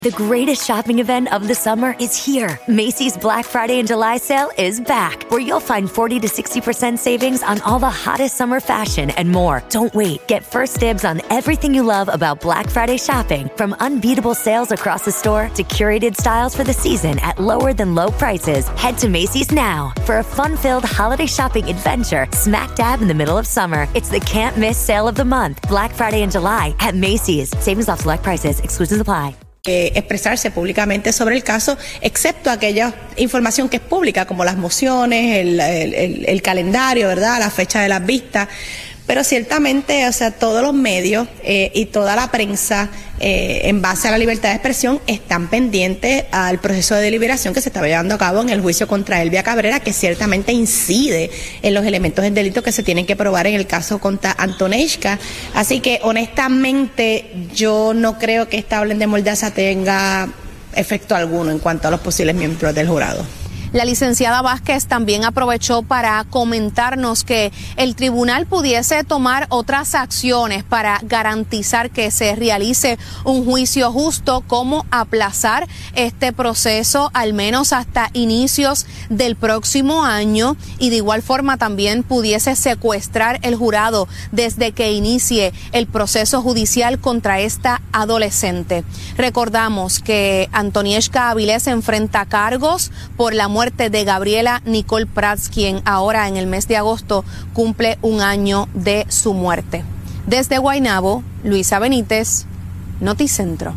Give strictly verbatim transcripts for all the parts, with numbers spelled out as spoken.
The greatest shopping event of the summer is here. Macy's Black Friday and July sale is back, where you'll find forty to sixty percent savings on all the hottest summer fashion and more. Don't wait. Get first dibs on everything you love about Black Friday shopping, from unbeatable sales across the store to curated styles for the season at lower than low prices. Head to Macy's now for a fun-filled holiday shopping adventure smack dab in the middle of summer. It's the can't miss sale of the month. Black Friday and July at Macy's. Savings off select prices. Exclusions apply. Eh, expresarse públicamente sobre el caso, excepto aquella información que es pública, como las mociones, el, el, el, el calendario, ¿verdad?, la fecha de las vistas. Pero ciertamente, o sea, todos los medios eh, y toda la prensa, eh, en base a la libertad de expresión, están pendientes al proceso de deliberación que se estaba llevando a cabo en el juicio contra Elvia Cabrera, que ciertamente incide en los elementos del delito que se tienen que probar en el caso contra Antoneishka. Así que, honestamente, yo no creo que esta orden de Mordaza tenga efecto alguno en cuanto a los posibles miembros del jurado. La licenciada Vázquez también aprovechó para comentarnos que el tribunal pudiese tomar otras acciones para garantizar que se realice un juicio justo, como aplazar este proceso al menos hasta inicios del próximo año, y de igual forma también pudiese secuestrar el jurado desde que inicie el proceso judicial contra esta adolescente. Recordamos que Antonieshka Avilés enfrenta cargos por la muerte muerte de Gabriela Nicole Prats, quien ahora en el mes de agosto cumple un año de su muerte. Desde Guaynabo, Luisa Benítez, Noticentro.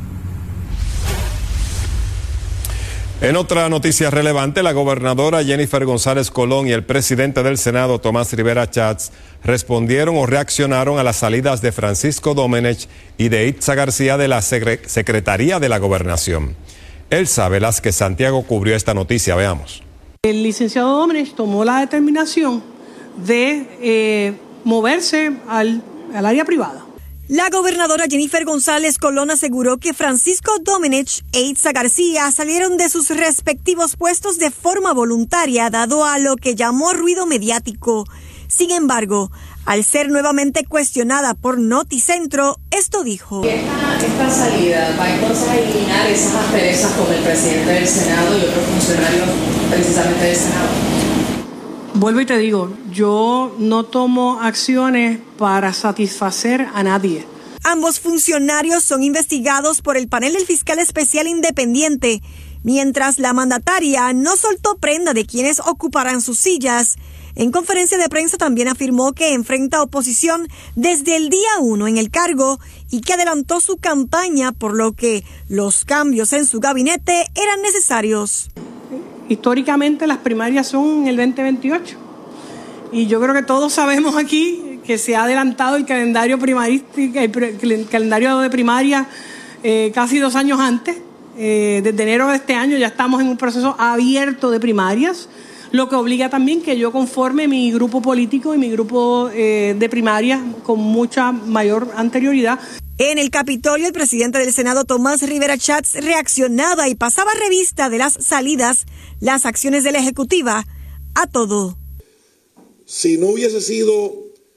En otra noticia relevante, la gobernadora Jennifer González Colón y el presidente del Senado, Tomás Rivera Chats, respondieron o reaccionaron a las salidas de Francisco Domenech y de Itza García de la Secretaría de la Gobernación. Elsa Velázquez Santiago cubrió esta noticia, veamos. El licenciado Domenech tomó la determinación de eh, moverse al, al área privada. La gobernadora Jennifer González Colón aseguró que Francisco Domenech e Itza García salieron de sus respectivos puestos de forma voluntaria, dado a lo que llamó ruido mediático. Sin embargo, al ser nuevamente cuestionada por Noticentro, esto dijo. Esta, esta salida va entonces a eliminar esas asperezas con el presidente del Senado y otros funcionarios precisamente del Senado. Vuelvo y te digo, yo no tomo acciones para satisfacer a nadie. Ambos funcionarios son investigados por el panel del fiscal especial independiente, mientras la mandataria no soltó prenda de quienes ocuparán sus sillas. En conferencia de prensa también afirmó que enfrenta oposición desde el día uno en el cargo y que adelantó su campaña, por lo que los cambios en su gabinete eran necesarios. Históricamente las primarias son en el veinte veintiocho y yo creo que todos sabemos aquí que se ha adelantado el calendario primarístico, el calendario de primaria eh, casi dos años antes. Eh, desde enero de este año ya estamos en un proceso abierto de primarias, lo que obliga también que yo conforme mi grupo político y mi grupo eh, de primarias con mucha mayor anterioridad. En el Capitolio, el presidente del Senado, Tomás Rivera Chats, reaccionaba y pasaba revista de las salidas, las acciones de la Ejecutiva, a todo. Si no hubiese sido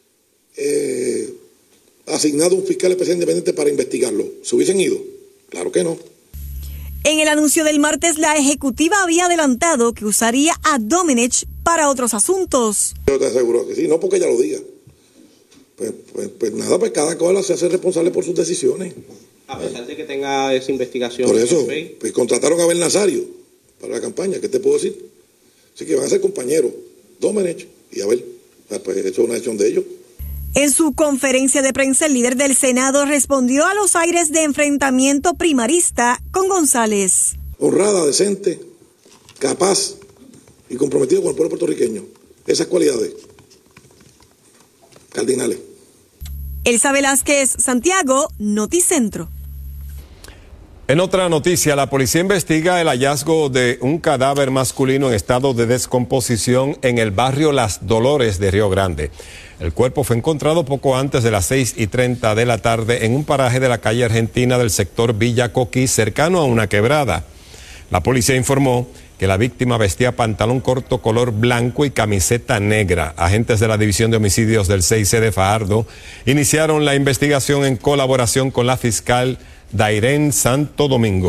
eh, asignado un fiscal especial independiente para investigarlo, ¿se hubiesen ido? Claro que no. En el anuncio del martes, la Ejecutiva había adelantado que usaría a Domenech para otros asuntos. Yo te aseguro que sí, no porque ella lo diga. Pues, pues, pues nada, pues cada cual se hace responsable por sus decisiones. A pesar de que tenga esa investigación. Por eso, pues contrataron a Abel Nazario para la campaña, ¿qué te puedo decir? Así que van a ser compañeros, Domenech y Abel. Pues eso es una decisión de ellos. En su conferencia de prensa, el líder del Senado respondió a los aires de enfrentamiento primarista con González. Honrada, decente, capaz y comprometido con el pueblo puertorriqueño. Esas cualidades cardinales. Elsa Velázquez Santiago, Noticentro. En otra noticia, la policía investiga el hallazgo de un cadáver masculino en estado de descomposición en el barrio Las Dolores de Río Grande. El cuerpo fue encontrado poco antes de las seis y treinta de la tarde en un paraje de la calle Argentina del sector Villa Coquí, cercano a una quebrada. La policía informó que la víctima vestía pantalón corto color blanco y camiseta negra. Agentes de la División de Homicidios del seis C de Fajardo iniciaron la investigación en colaboración con la fiscal Dairén Santo Domingo.